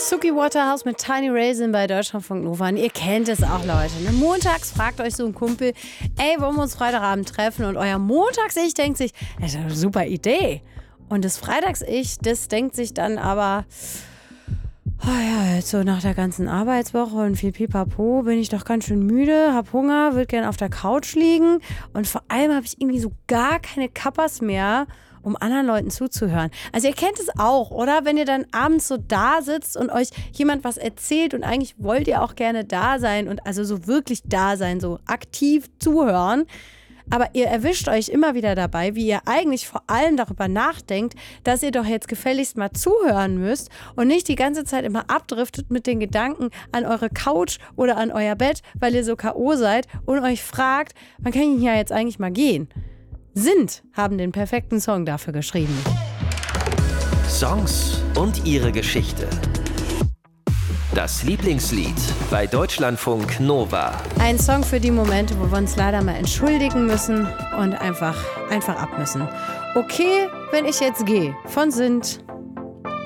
Suki Waterhouse mit Tiny Raisin bei Deutschlandfunk Nova. Und ihr kennt es auch, Leute. Ne? Montags fragt euch so ein Kumpel, ey, wollen wir uns Freitagabend treffen? Und euer Montags-Ich denkt sich, das ist eine super Idee. Und das Freitags-Ich, das denkt sich dann aber, oh ja, jetzt so nach der ganzen Arbeitswoche und viel Pipapo bin ich doch ganz schön müde, hab Hunger, würde gerne auf der Couch liegen. Und vor allem habe ich irgendwie so gar keine Kappas mehr, um anderen Leuten zuzuhören. Also ihr kennt es auch, oder? Wenn ihr dann abends so da sitzt und euch jemand was erzählt und eigentlich wollt ihr auch gerne da sein und also so wirklich da sein, so aktiv zuhören. Aber ihr erwischt euch immer wieder dabei, wie ihr eigentlich vor allem darüber nachdenkt, dass ihr doch jetzt gefälligst mal zuhören müsst und nicht die ganze Zeit immer abdriftet mit den Gedanken an eure Couch oder an euer Bett, weil ihr so K.O. seid und euch fragt, wann kann ich ja jetzt eigentlich mal gehen? Sind haben den perfekten Song dafür geschrieben. Songs und ihre Geschichte. Das Lieblingslied bei Deutschlandfunk Nova. Ein Song für die Momente, wo wir uns leider mal entschuldigen müssen und einfach ab müssen. Okay, wenn ich jetzt gehe, von Sind.